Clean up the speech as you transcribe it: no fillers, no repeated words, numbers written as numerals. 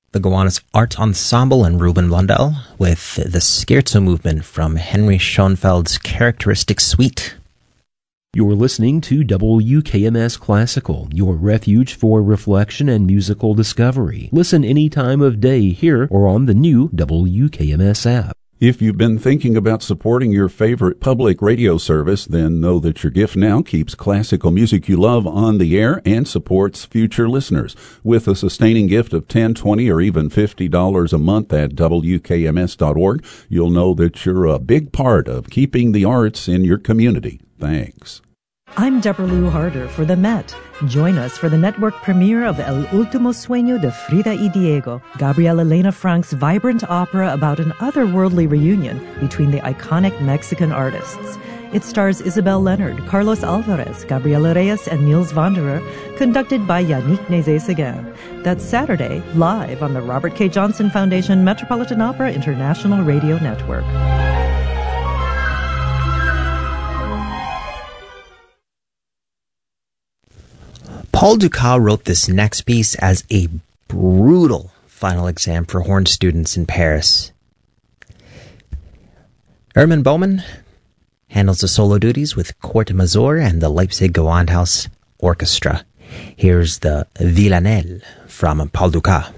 the Gowanus Art Ensemble and Ruben Blundell with the Scherzo movement from Henry Schoenfeld's Characteristic Suite. You're listening to WKMS Classical, your refuge for reflection and musical discovery. Listen any time of day here or on the new WKMS app. If you've been thinking about supporting your favorite public radio service, then know that your gift now keeps classical music you love on the air and supports future listeners. With a sustaining gift of $10, $20, or even $50 a month at WKMS.org, you'll know that you're a big part of keeping the arts in your community. Thanks. I'm Deborah Lou Harder for the Met. Join us for the network premiere of El Último Sueño de Frida y Diego, Gabriel Elena Frank's vibrant opera about an otherworldly reunion between the iconic Mexican artists. It stars Isabel Leonard, Carlos Alvarez, Gabriela Reyes, and Niels Wanderer, conducted by Yannick Nézet-Séguin. That's Saturday, live on the Robert K. Johnson Foundation Metropolitan Opera International Radio Network. Paul Dukas wrote this next piece as a brutal final exam for horn students in Paris. Hermann Baumann handles the solo duties with Court Mazur and the Leipzig Gewandhaus Orchestra. Here's the Villanelle from Paul Dukas.